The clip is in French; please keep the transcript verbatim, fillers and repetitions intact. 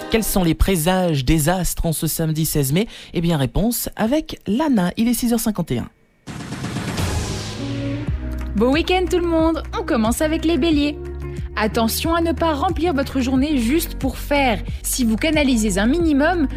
Quels sont les présages des astres en ce samedi seize mai? Eh bien, réponse avec Lana. Il est six heures cinquante et un. Bon week-end tout le monde, on commence avec les béliers. Attention à ne pas remplir votre journée juste pour faire. Si vous canalisez un minimum,